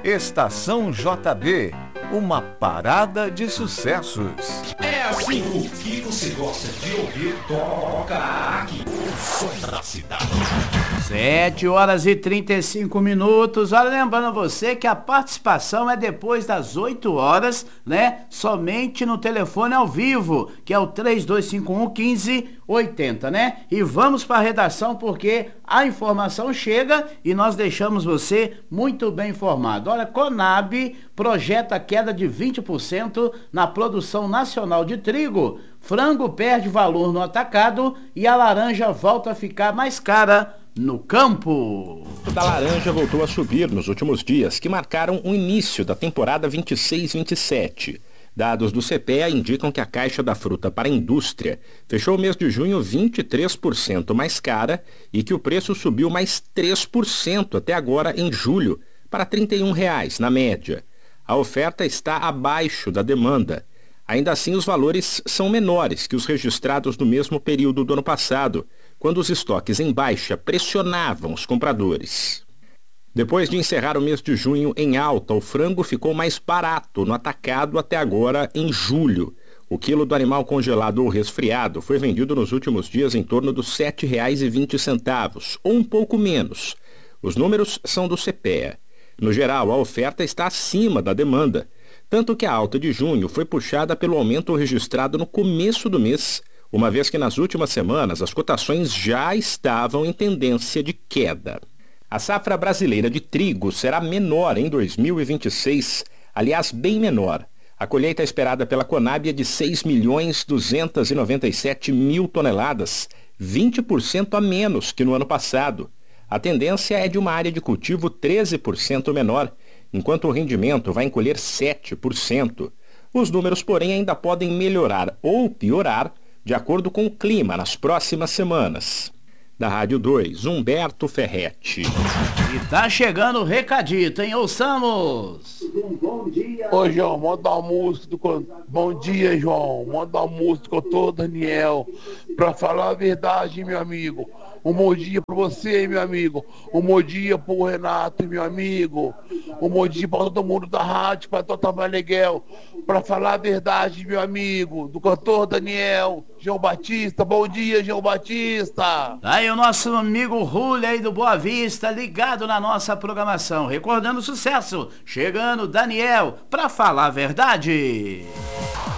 Estação JB, uma parada de sucessos. É assim, o que você gosta de ouvir, toca aqui. O som da cidade. 7h35. Olha, lembrando você que a participação é depois das 8 horas, né? Somente no telefone ao vivo, que é o 3251-1580, né? E vamos para a redação porque a informação chega e nós deixamos você muito bem informado. Olha, Conab projeta queda de 20% na produção nacional de trigo. Frango perde valor no atacado e a laranja volta a ficar mais cara no campo. O da laranja voltou a subir nos últimos dias, que marcaram o início da temporada 26-27. Dados do CPEA indicam que a caixa da fruta para a indústria fechou o mês de junho 23% mais cara e que o preço subiu mais 3% até agora em julho, para R$ 31,00 na média. A oferta está abaixo da demanda. Ainda assim, os valores são menores que os registrados no mesmo período do ano passado, quando os estoques em baixa pressionavam os compradores. Depois de encerrar o mês de junho em alta, o frango ficou mais barato no atacado até agora em julho. O quilo do animal congelado ou resfriado foi vendido nos últimos dias em torno dos R$ 7,20, ou um pouco menos. Os números são do CPEA. No geral, a oferta está acima da demanda, tanto que a alta de junho foi puxada pelo aumento registrado no começo do mês, uma vez que nas últimas semanas as cotações já estavam em tendência de queda. A safra brasileira de trigo será menor em 2026, aliás, bem menor. A colheita esperada pela Conab é de 6.297.000 toneladas, 20% a menos que no ano passado. A tendência é de uma área de cultivo 13% menor, enquanto o rendimento vai encolher 7%. Os números, porém, ainda podem melhorar ou piorar de acordo com o clima nas próximas semanas. Da Rádio 2, Humberto Ferretti. E tá chegando o recadito, hein? Ouçamos! Bom dia. Ô, João, manda uma música do... Bom dia, João. Manda uma música do doutor Daniel. Pra falar a verdade, meu amigo. Um bom dia pra você, meu amigo. Um bom dia pro Renato, meu amigo. Um bom dia pra todo mundo da rádio, pra Tota Maleguel. Pra falar a verdade, meu amigo. Do cantor Daniel, João Batista. Bom dia, João Batista. Tá aí o nosso amigo Rúlio aí do Boa Vista, ligado na nossa programação. Recordando o sucesso. Chegando Daniel, pra falar a verdade.